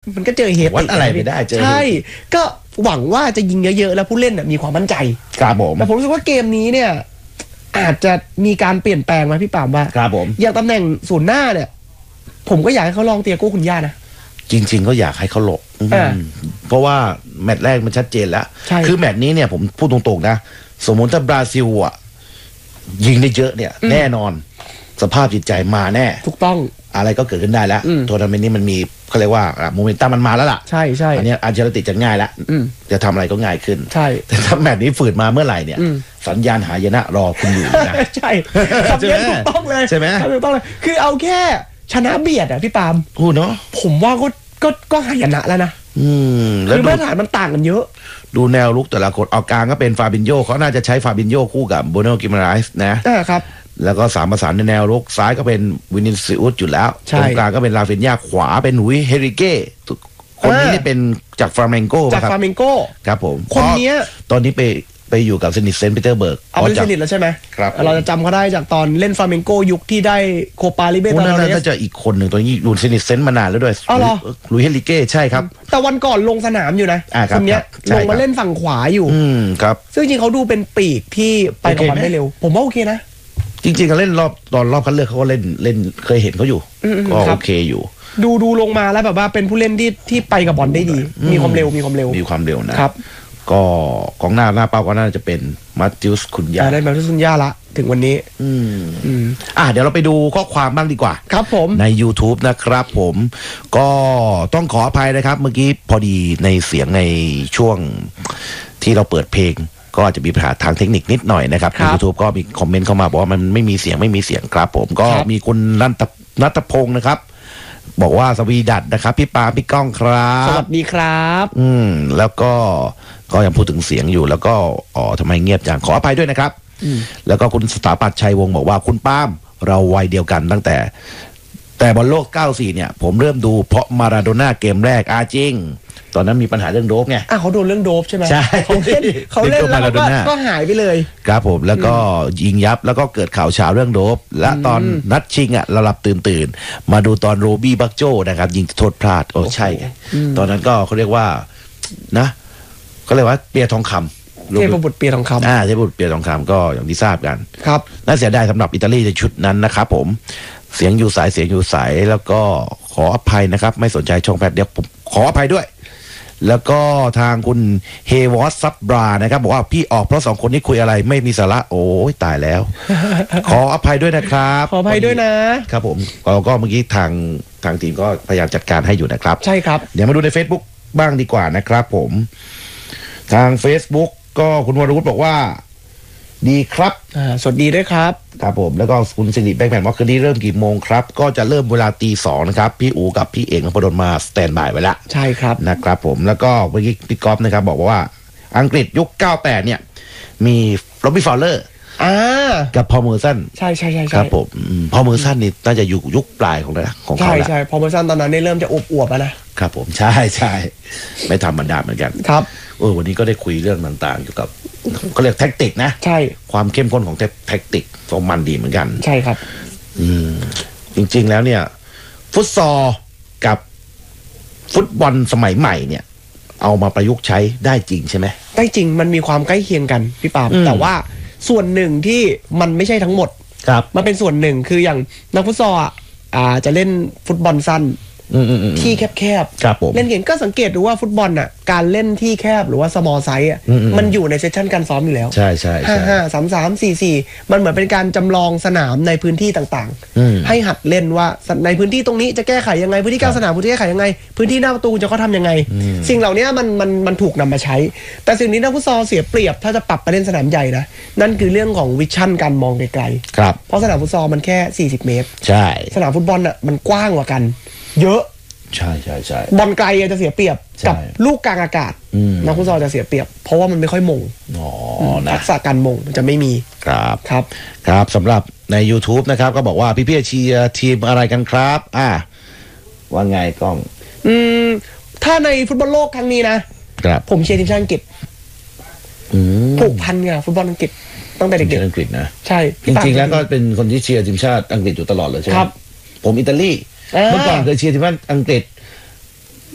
มันก็เจอเฮติวัดอะไรไม่ได้เจอใช่ก็หวังว่าจะยิงเยอะๆแล้วผู้เล่นมีความมั่นใจครับผมแต่ผมรู้สึกว่าเกมนี้เนี่ยอาจจะมีการเปลี่ยนแปลงไหมพี่ปามว่าครับผมอย่างตำแหน่งศูนย์หน้าเนี่ยผมก็อยากให้เขาลองเตียโก้คุณย่านะจริงๆก็อยากให้เขาหลบเพราะว่าแมตช์แรกมันชัดเจนแล้วคือแมตช์นี้เนี่ยผมพูดตรงๆนะสมมติถ้าบราซิลยิงได้เยอะเนี่ยแน่นอนสภาพจิตใจมาแน่ถูกต้องอะไรก็เกิดขึ้นได้แล้วทัวร์นาเมนต์นี้มันมีเขาเรียกว่าโมเมนตัมมันมาแล้วล่ะใช่ใช่อันนี้อัลเชอร์ติจะง่ายแล้วจะทำอะไรก็ง่ายขึ้นใช่แต่ถ้าแมตช์นี้ฝืดมาเมื่อไหร่เนี่ยสัญญาณหายนะรอคุณอยู่นะใช่คำนี้ถูกต้องเลยใช่ไหมถูกต้องเลยคือเอาแค่ชนะเบียดพี่ปามพูดเนาะผมว่าก็หายนะแล้วนะคือมาตรฐานมันต่างกันเยอะดูแนวลุกแต่ละคนเอากลางก็เป็นฟาบินโญเขาน่าจะใช้ฟาบินโญคู่กับโบโนกิมาไรส์นะครับแล้วก็3ประสานในแนวรุกซ้ายก็เป็นวินิซิอุสอยู่แล้วตรงกลางก็เป็นลาฟินยาขวาเป็นหุยเฮริเก้คนนี้นี่เป็นจากฟลาเมงโกจากฟลาเมงโกครับผมคนนี้ตอนนี้ไปอยู่กับเซนิตเซนต์ปีเตอร์เบิร์กเอาเป็นเซนิตแล้วใช่ไหมครับเราจะจำเขาได้จากตอนเล่นฟลาเมงโกยุคที่ได้โคปาลิเบตาโรเนสน่าจะอีกคนหนึ่งตอนนี้อยู่เซนิตเซนต์มานานแล้วด้วยลุยเฮริเก้ใช่ครับแต่วันก่อนลงสนามอยู่นะคนนี้ลงมาเล่นฝั่งขวาอยู่ครับซึ่งจริงเขาดูเป็นปีกที่ไปกับบอลได้เร็วผมว่าโอเคนะจริงๆเขาเล่นตอนรอบคัดเลือกเขาก็เล่นเคยเห็นเขาอยู่ก็โอเคอยู่ดูลงมาแล้วแบบว่าเป็นผู้เล่นที่ไปกับบอลได้ดีมีความเร็วนะครับก็ของหน้าเป้าก็น่าจะเป็นมัตติอุสคุนยาได้มัตติอุสคุนยาละถึงวันนี้เดี๋ยวเราไปดูข้อความบ้างดีกว่าครับผมใน YouTube นะครับผมก็ต้องขออภัยนะครับเมื่อกี้พอดีในเสียงในช่วงที่เราเปิดเพลงก็อาจจะมีปัญหาทางเทคนิคนิดหน่อยนะครับใน YouTube ก็มีคอมเมนต์เข้ามาบอกว่ามันไม่มีเสียงครับผมก็มีคุณนัทพงศ์นะครับบอกว่าสวีดัตนะครับพี่ปาพี่ก้องครับสวัสดีครับแล้วก็ยังพูดถึงเสียงอยู่แล้วก็ทำไมเงียบจังขออภัยด้วยนะครับแล้วก็คุณสถาปัตย์ชัยวงศ์บอกว่าคุณป้ามเราวัยเดียวกันตั้งแต่บอลโลก94เนี่ยผมเริ่มดูเพราะมาราโดน่าเกมแรกจริงตอนนั้นมีปัญหาเรื่องโดปไงเขาโดนเรื่องโดปใช่ไหมใช่เขาเล่นแล้วก็หายไปเลยครับผมแล้วก็ยิงยับแล้วก็เกิดข่าวเช้าเรื่องโดปและตอนนัดชิงเราหลับตื่นมาดูตอนโรบี้บักโจนะครับยิงโทษพลาดใช่ไงตอนนั้นก็เขาเรียกว่านะเขาเรียกว่าเปียทองคำเทพบุตรเปียทองคำเทพบุตรเปียทองคำก็อย่างที่ทราบกันครับน่าเสียดายสำหรับอิตาลีในชุดนั้นนะครับผมเสียงอยู่สายแล้วก็ขออภัยนะครับไม่สนใจช่องแพทเดี๋ยวผมขออภัยด้วยแล้วก็ทางคุณเฮวอสซับบรานะครับบอกว่าพี่ออกเพราะ2คนนี้คุยอะไรไม่มีสาระโอ้ยตายแล้ว ขออภัยด้วยนะครับขออภัยด้วยนะครับผมก็เมื่อกี้ทางทีมก็พยายามจัดการให้อยู่นะครับใช่ครับเดี๋ยวมาดูใน Facebook บ้างดีกว่านะครับผมทาง Facebook ก็คุณวรวุฒิบอกว่าดีครับสวัสดีด้วยครับครับผมแล้วก็คุณสิริแบงค์แผ่นว่าคืนนี้เริ่มกี่โมงครับก็จะเริ่มเวลา 2:00 นะครับพี่อู๋กับพี่เอกนพดลมาสแตนบายไว้แล้วใช่ครับนะครับผมแล้วก็เมื่อกี้พี่ก๊อฟนะครับบอกว่าอังกฤษยุค98เนี่ยมีโรบี้ฟาวเลอร์กับพอลเมอร์สันใช่ครับผมพอลเมอร์สันนี่น่าจะอยู่ยุคปลายของเขาแล้วใช่พอลเมอร์สันตอนนั้นเริ่มจะอวบๆแล้วนะครับผมใช่ไม่ธรรมดาเหมือนกันครับวันนี้ก็ได้คุยเรื่องต่างๆเกี่ยวกับเขาเรียกแท็กติกนะใช่ความเข้มข้นของแท็กติกของมันดีเหมือนกันใช่ครับจริงๆแล้วเนี่ยฟุตซอลกับฟุตบอลสมัยใหม่เนี่ยเอามาประยุกต์ใช้ได้จริงใช่ไหมได้จริงมันมีความใกล้เคียงกันพี่ปามแต่ว่าส่วนหนึ่งที่มันไม่ใช่ทั้งหมดครับมันเป็นส่วนหนึ่งคืออย่างนักฟุตซอลจะเล่นฟุตบอลสั้นที่แคบๆเล่นเก่งก็สังเกตดูว่าฟุตบอลการเล่นที่แคบหรือว่า small size มันอยู่ในเซสชั่นการซ้อมอยู่แล้วใช่ 5 3 3 4 4มันเหมือนเป็นการจำลองสนามในพื้นที่ต่างๆให้หัดเล่นว่าในพื้นที่ตรงนี้จะแก้ไขยังไงพื้นที่กลางสนามพื้นที่แก้ไขยังไงพื้นที่หน้าประตูจะเขาทำยังไงสิ่งเหล่านี้มันถูกนำมาใช้แต่สิ่งนี้นักฟุตซอลเสียเปรียบถ้าจะปรับไปเล่นสนามใหญ่นะนั่นคือเรื่องของวิชั่นการมองไกลๆเพราะสนามฟุตซอลมันแค่40 เมตรใช่สนามฟุตบอลมันกว้างกว่ากันเยอะใช่บอลไกลจะเสียเปรียบกับลูกกลางอากาศนักฟุตซอลจะเสียเปรียบเพราะว่ามันไม่ค่อยมงทักษะการมงมันจะไม่มีครับสำหรับใน YouTube นะครับก็บอกว่าพี่เชียร์ทีมอะไรกันครับว่าไงก้องถ้าในฟุตบอลโลกครั้งนี้นะครับผมเชียร์ทีมชาติอังกฤษผูกพันกับฟุตบอลอังกฤษตั้งแต่เด็กๆอังกฤษนะใช่จริงๆแล้วก็เป็นคนที่เชียร์ทีมชาติอังกฤษอยู่ตลอดเลยใช่ไหมครับผมอิตาลีเมื่อก่อนเคยเชียร์ทีมชาติอังกฤษ